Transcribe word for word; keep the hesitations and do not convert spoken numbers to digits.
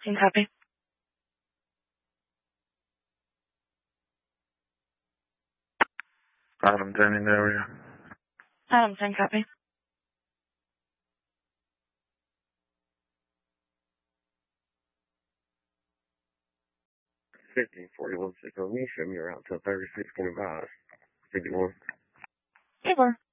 ten copy. Item ten in the area. Item ten copy. fifty, forty-one, six on me. Show me around till thirty-six, twenty-five. fifty-one. Paper.